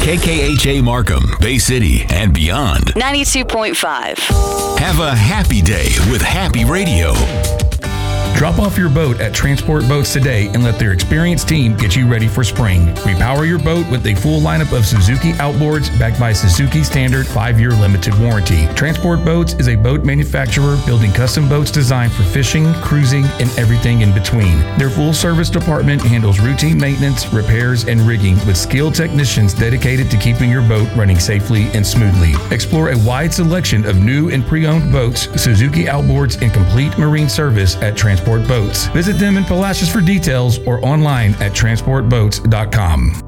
KKHA Markham, Bay City, and beyond. 92.5. Have a happy day with Happy Radio. Drop off your boat at Transport Boats today and let their experienced team get you ready for spring. Repower your boat with a full lineup of Suzuki outboards backed by Suzuki Standard 5-year limited warranty. Transport Boats is a boat manufacturer building custom boats designed for fishing, cruising, and everything in between. Their full-service department handles routine maintenance, repairs, and rigging with skilled technicians dedicated to keeping your boat running safely and smoothly. Explore a wide selection of new and pre-owned boats, Suzuki outboards, and complete marine service at Transport Boats. Visit them in Palacios for details or online at transportboats.com.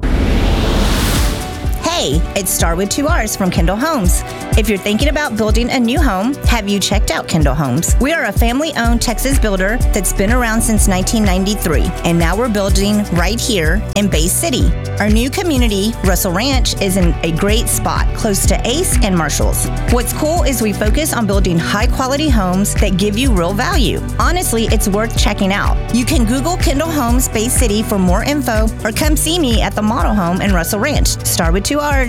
Hey, it's Star with 2 R's from Kendall Homes. If you're thinking about building a new home, have you checked out Kendall Homes? We are a family-owned Texas builder that's been around since 1993, and now we're building right here in Bay City. Our new community, Russell Ranch, is in a great spot, close to Ace and Marshalls. What's cool is we focus on building high-quality homes that give you real value. Honestly, it's worth checking out. You can Google Kendall Homes Bay City for more info, or come see me at the model home in Russell Ranch. Star with 2 R's.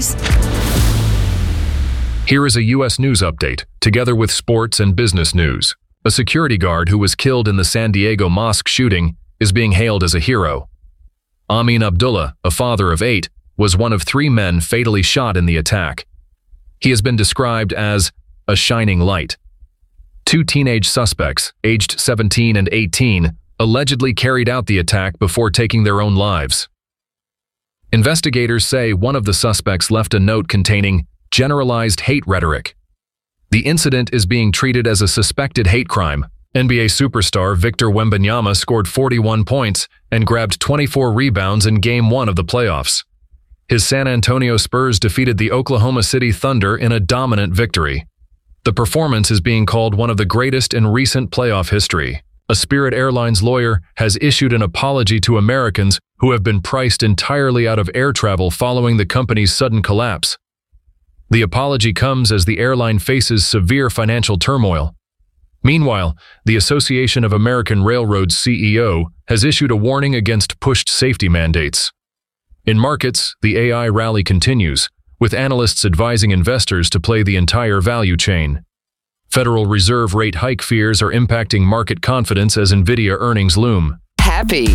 Here is a U.S. news update, together with sports and business news. A security guard who was killed in the San Diego mosque shooting is being hailed as a hero. Amin Abdullah, a father of 8, was one of 3 men fatally shot in the attack. He has been described as a shining light. 2 teenage suspects, aged 17 and 18, allegedly carried out the attack before taking their own lives. Investigators say one of the suspects left a note containing generalized hate rhetoric. The incident is being treated as a suspected hate crime. NBA superstar Victor Wembanyama scored 41 points and grabbed 24 rebounds in Game 1 of the playoffs. His San Antonio Spurs defeated the Oklahoma City Thunder in a dominant victory. The performance is being called one of the greatest in recent playoff history. A Spirit Airlines lawyer has issued an apology to Americans who have been priced entirely out of air travel following the company's sudden collapse. The apology comes as the airline faces severe financial turmoil. Meanwhile, the Association of American Railroads CEO has issued a warning against pushed safety mandates. In markets, the AI rally continues, with analysts advising investors to play the entire value chain. Federal Reserve rate hike fears are impacting market confidence as NVIDIA earnings loom. Happy.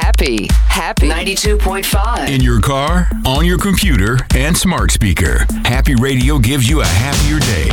92.5. In your car, on your computer, and smart speaker, Happy Radio gives you a happier day.